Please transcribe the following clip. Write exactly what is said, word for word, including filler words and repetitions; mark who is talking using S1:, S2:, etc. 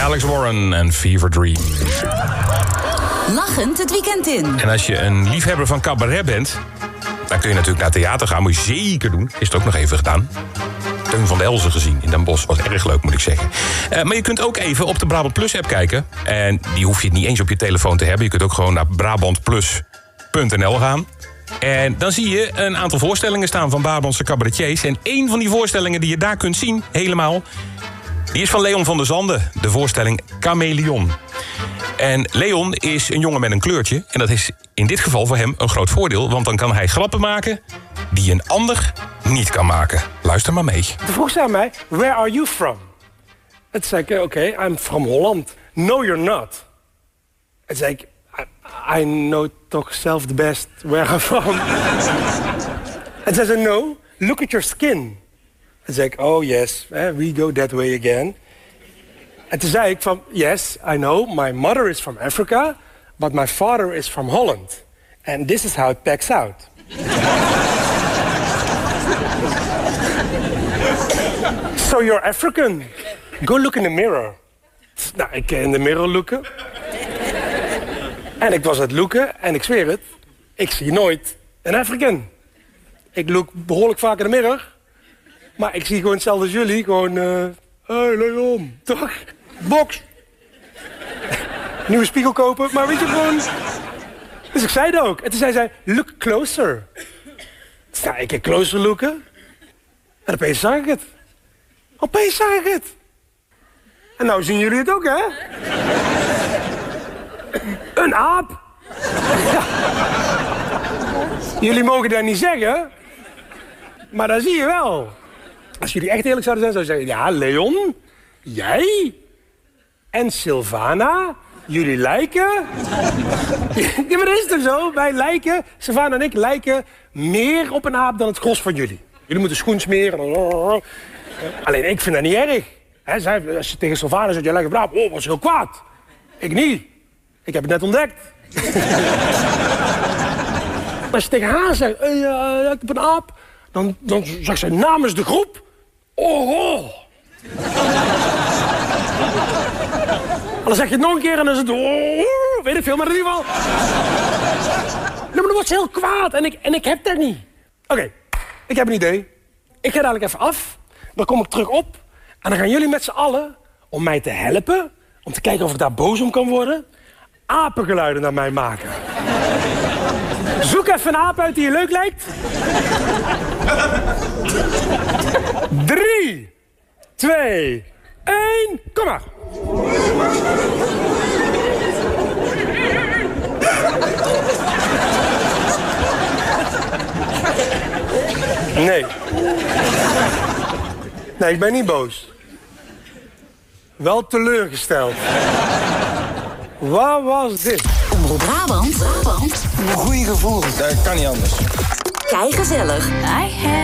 S1: Alex Warren en Fever Dream.
S2: Lachend het weekend in.
S1: En als je een liefhebber van cabaret bent, dan kun je natuurlijk naar theater gaan. Moet je zeker doen. Is het ook nog even gedaan. Teun van de Elzen gezien in Den Bosch. Was erg leuk, moet ik zeggen. Uh, maar je kunt ook even op de Brabant Plus app kijken. En die hoef je niet eens op je telefoon te hebben. Je kunt ook gewoon naar brabant plus punt n l gaan. En dan zie je een aantal voorstellingen staan van Brabantse cabaretiers. En één van die voorstellingen die je daar kunt zien, helemaal, die is van Leon van der Zanden. De voorstelling Chameleon. En Leon is een jongen met een kleurtje. En dat is in dit geval voor hem een groot voordeel. Want dan kan hij grappen maken die een ander niet kan maken. Luister maar mee.
S3: Toen vroeg ze aan mij, where are you from? En toen zei ik, oké, okay, I'm from Holland. No, you're not. En toen zei ik, I, I know toch zelf the best where I'm from. En zei ze, no, look at your skin. En toen zei ik, oh yes, we go that way again. En toen zei ik van, yes, I know, my mother is from Africa, but my father is from Holland. And this is how it packs out. So you're African. Go look in the mirror. Nou, ik in de mirror looken. En ik was aan het looken en ik zweer het, ik zie nooit een African. Ik look behoorlijk vaak in de mirror. Maar ik zie gewoon hetzelfde als jullie, gewoon, uh, hey Leon, toch? Box. Nieuwe spiegel kopen, maar weet je gewoon. Dus ik zei het ook. En toen zei zij, look closer. Dus nou, ik ging closer looken. En opeens zag ik het. Opeens zag ik het. En nou zien jullie het ook, hè? Een aap. Ja. Jullie mogen dat niet zeggen. Maar dat zie je wel. Als jullie echt eerlijk zouden zijn, zou je zeggen, ja, Leon, jij en Sylvana, jullie lijken. Ja, maar dat is toch zo? Wij lijken, Sylvana en ik lijken meer op een aap dan het gros van jullie. Jullie moeten schoen smeren. Alleen ik vind dat niet erg. He, zij, als je tegen Sylvana zegt, jij lijkt op een aap, oh, was heel kwaad. Ik niet. Ik heb het net ontdekt. Maar als je tegen haar zegt, hey, uh, lijkt op een aap, dan, dan zegt zij namens de groep, oh, oh. En dan zeg je het nog een keer en dan is het, oh, weet ik veel, maar in ieder geval. Nee, maar dan wordt ze heel kwaad en ik, en ik heb dat niet. Oké, okay, ik heb een idee. Ik ga dadelijk even af, dan kom ik terug op en dan gaan jullie met z'n allen, om mij te helpen, om te kijken of ik daar boos om kan worden, apengeluiden naar mij maken. Zoek even een aap uit die je leuk lijkt. Drie, twee, één, kom maar. Nee. Nee, ik ben niet boos. Wel teleurgesteld. Wat was dit?
S2: Omroep Brabant. Brabant.
S4: Een goeie gevoel, dat kan niet anders.
S2: Kei gezellig.